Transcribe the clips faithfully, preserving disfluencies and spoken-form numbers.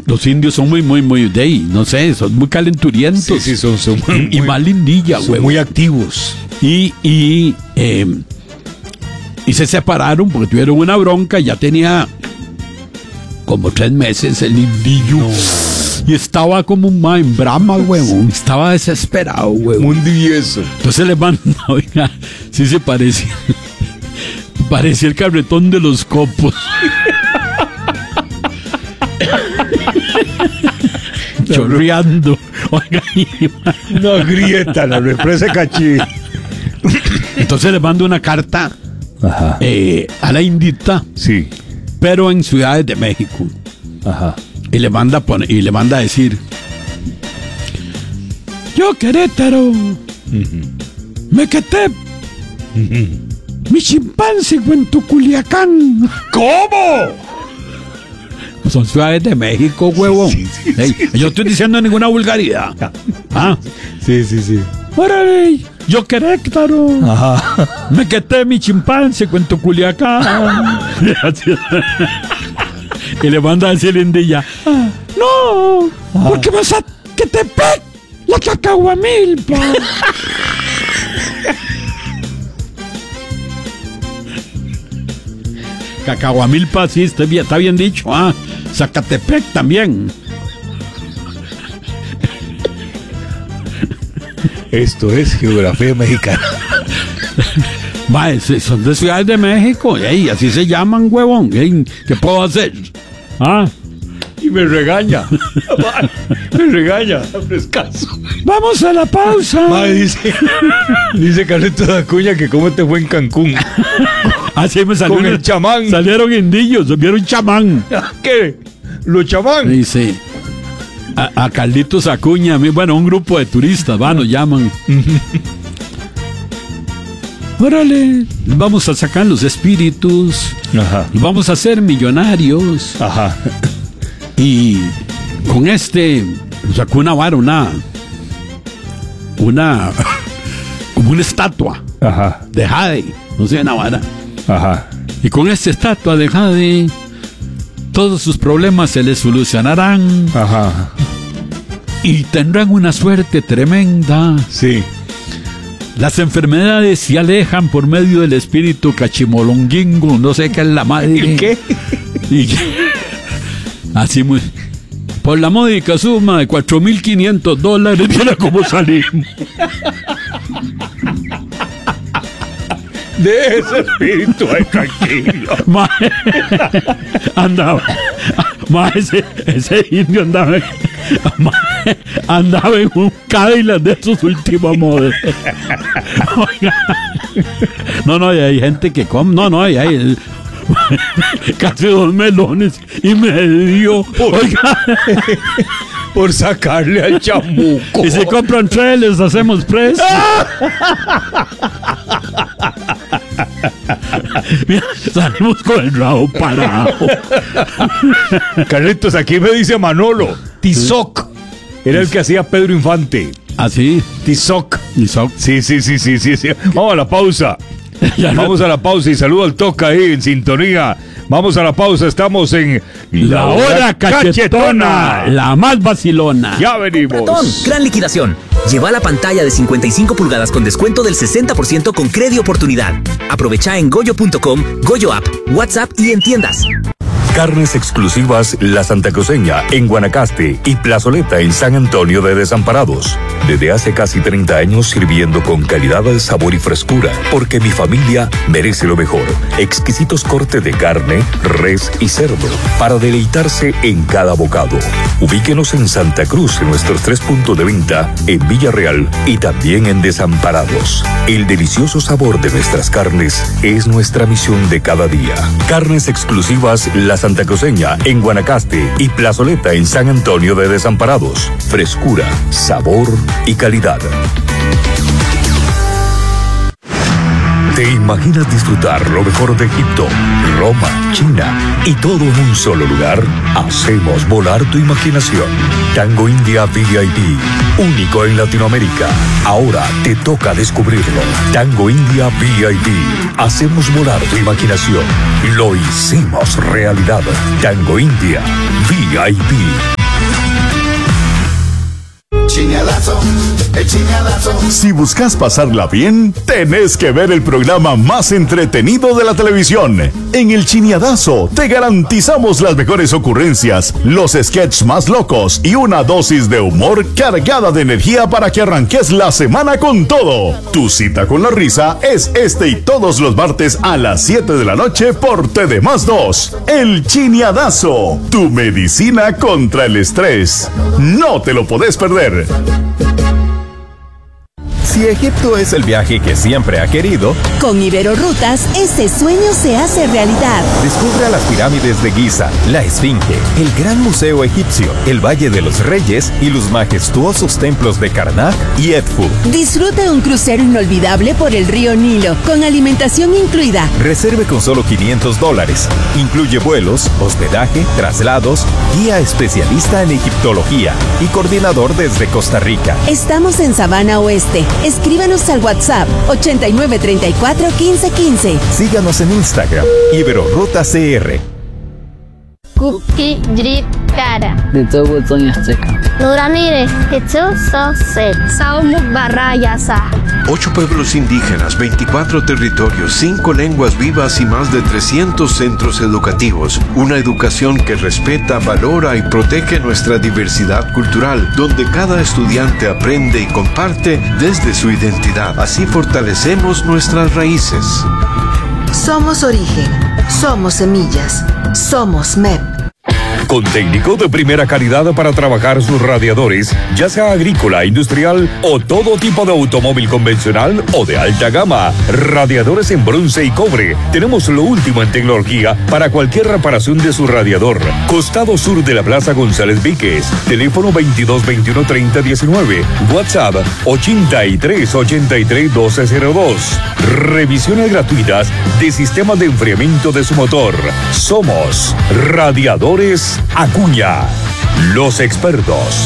Los indios son muy, muy, muy, de ahí, no sé, son muy calenturientos. Sí, sí, son, son muy, y, y más lindilla, son güey. muy activos. Y, y, eh, y se separaron porque tuvieron una bronca. Ya tenía como tres meses el lindillo. No. Y estaba como un ma en brama, huevón. Estaba desesperado, huevón. Muy divieso. Entonces le manda, oiga, sí se parecía. Parecía el carretón de los copos. Chorreando. Oiga, una grieta, la represa Cachí. Entonces le mando una carta eh, a la indita. Sí. Pero en Ciudades de México. Ajá. Y le manda a poner, y le manda a decir: yo Querétaro, uh-huh. Mequetep, uh-huh. Mi chimpancé en tu Culiacán. ¿Cómo? Son Ciudades de México, huevón. Sí, sí, hey, sí, yo estoy diciendo ninguna vulgaridad. ¿Ah? Sí, sí, sí. Órale, yo Querétaro. Ajá. Me quedé mi chimpancé en tu Culiacán. Y le manda a decir Lindilla: ah, no, ah. porque vas a que te pe la cacahuamilpa. Cacahuamilpa, sí, está bien, está bien dicho. Ah, Zacatepec también. Esto es geografía mexicana. Va, son de Ciudades de México. Ey, así se llaman, huevón. Ey, ¿qué puedo hacer? Ah. Y me regaña. Me regaña. Frescazo. Vamos a la pausa. Ma, dice, dice Carlitos Acuña que cómo te fue en Cancún. Así me salió. Con el chamán. Salieron indillos, vieron chamán. ¿Qué? ¿Los chamán? Dice a, a Carlitos Acuña, bueno, un grupo de turistas, va, nos llaman. Órale, vamos a sacar los espíritus. Ajá. Vamos a ser millonarios. Ajá. Y con este sacó una vara, una una como una estatua. Ajá. De jade, no sé, una vara. Ajá. Y con esta estatua de jade todos sus problemas se les solucionarán. Ajá. Y tendrán una suerte tremenda. Sí. Las enfermedades se alejan por medio del espíritu cachimolonguingo, no sé qué es la madre. ¿Y qué? Y así muy. Por la módica suma de cuatro mil quinientos dólares, mira cómo salimos. De ese espíritu ahí tranquilo. Ma, andaba. Ma, ese, ese indio andaba. Ma, andaba en un Cadillac de esos últimos modelos. Oiga. No, no, hay gente que come. No, no, hay, hay casi dos melones y medio. Oiga. Por sacarle al chamuco. Y si compran tres, les hacemos precio. Mira, salimos con el rabo parado. Carlitos, aquí me dice Manolo, Tizoc. Era el que hacía Pedro Infante. ¿Ah, sí? Tizoc. Tizoc. Sí, sí, sí, sí, sí, sí. Vamos a la pausa. Vamos a la pausa y saludo al Toca ahí en sintonía. Vamos a la pausa, estamos en La Hora Cachetona, cachetona, la más vacilona. Ya venimos. Perdón, gran liquidación. Lleva la pantalla de cincuenta y cinco pulgadas con descuento del sesenta por ciento con Credi Oportunidad. Aprovecha en goyo punto com, Goyo App, WhatsApp y en tiendas. Carnes exclusivas La Santa Cruceña en Guanacaste y Plazoleta en San Antonio de Desamparados. Desde hace casi treinta años sirviendo con calidad, sabor y frescura, porque mi familia merece lo mejor. Exquisitos cortes de carne, res y cerdo para deleitarse en cada bocado. Ubíquenos en Santa Cruz en nuestros tres puntos de venta en Villarreal y también en Desamparados. El delicioso sabor de nuestras carnes es nuestra misión de cada día. Carnes exclusivas La Santa Cruceña en Guanacaste y Plazoleta en San Antonio de Desamparados. Frescura, sabor y calidad. ¿Te imaginas disfrutar lo mejor de Egipto, Roma, China y todo en un solo lugar? Hacemos volar tu imaginación. Tango India V I P, único en Latinoamérica. Ahora te toca descubrirlo. Tango India V I P. Hacemos volar tu imaginación. Lo hicimos realidad. Tango India V I P. Chiñadazo, el chiñadazo. Si buscas pasarla bien, tenés que ver el programa más entretenido de la televisión. En el Chiñadazo te garantizamos las mejores ocurrencias, los sketches más locos y una dosis de humor cargada de energía para que arranques la semana con todo. Tu cita con la risa es este y todos los martes a las siete de la noche por T D más dos. El Chiñadazo, tu medicina contra el estrés. No te lo podés perder. Si Egipto es el viaje que siempre ha querido, con Iberorrutas ese sueño se hace realidad. Descubra las pirámides de Giza, la Esfinge, el Gran Museo Egipcio, el Valle de los Reyes y los majestuosos templos de Karnak y Edfu. Disfruta un crucero inolvidable por el río Nilo, con alimentación incluida. Reserve con solo quinientos dólares. Incluye vuelos, hospedaje, traslados, guía especialista en egiptología y coordinador desde Costa Rica. Estamos en Sabana Oeste. Escríbanos al WhatsApp ochenta y nueve treinta y cuatro quince quince. Síganos en Instagram, Iberorruta C R. Kuki Drip Kara. De todo Toño Azteca. Nuranire, Hetsu Sose, Saumuk Barrayasa. Ocho pueblos indígenas, veinticuatro territorios, cinco lenguas vivas y más de trescientos centros educativos. Una educación que respeta, valora y protege nuestra diversidad cultural, donde cada estudiante aprende y comparte desde su identidad. Así fortalecemos nuestras raíces. Somos origen, somos semillas, somos M E P. Con técnico de primera calidad para trabajar sus radiadores, ya sea agrícola, industrial o todo tipo de automóvil convencional o de alta gama. Radiadores en bronce y cobre. Tenemos lo último en tecnología para cualquier reparación de su radiador. Costado sur de la Plaza González Víquez. Teléfono veintidós veintiuno treinta diecinueve. WhatsApp ochenta y tres ochenta y tres doce cero dos. Revisiones gratuitas de sistemas de enfriamiento de su motor. Somos Radiadores Acuña, los expertos.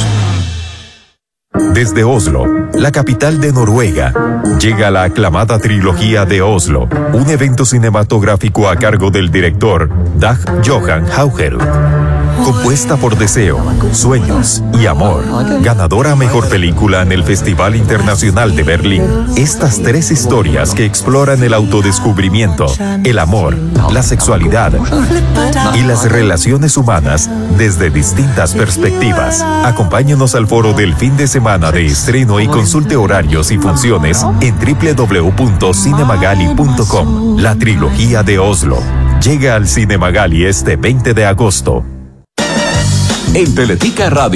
Desde Oslo, la capital de Noruega, llega la aclamada trilogía de Oslo, un evento cinematográfico a cargo del director Dag Johan Haugerud. Compuesta por Deseo, Sueños y Amor, ganadora a Mejor Película en el Festival Internacional de Berlín. Estas tres historias que exploran el autodescubrimiento, el amor, la sexualidad y las relaciones humanas desde distintas perspectivas. Acompáñanos al foro del fin de semana de estreno y consulte horarios y funciones en doble u doble u doble u punto cinemagali punto com. La trilogía de Oslo llega al Cinemagali este veinte de agosto. En Teletica Radio